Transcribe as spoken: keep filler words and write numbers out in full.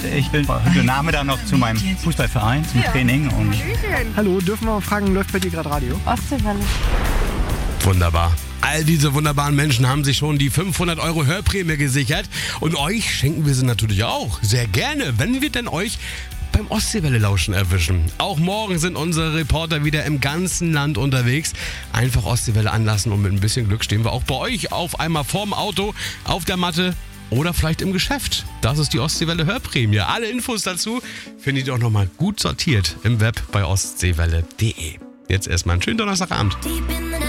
Ich bin heute Nachmittag noch zu meinem Fußballverein, zum Training. Und Hallo, dürfen wir mal fragen, läuft bei dir gerade Radio? Ostseewelle. Wunderbar. All diese wunderbaren Menschen haben sich schon die fünfhundert Euro Hörprämie gesichert. Und euch schenken wir sie natürlich auch. Sehr gerne, wenn wir denn euch beim Ostseewelle-Lauschen erwischen. Auch morgen sind unsere Reporter wieder im ganzen Land unterwegs. Einfach Ostseewelle anlassen und mit ein bisschen Glück stehen wir auch bei euch auf einmal vorm Auto, auf der Matte oder vielleicht im Geschäft. Das ist die Ostseewelle Hörprämie. Alle Infos dazu findet ihr auch nochmal gut sortiert im Web bei ostseewelle punkt de. Jetzt erstmal einen schönen Donnerstagabend.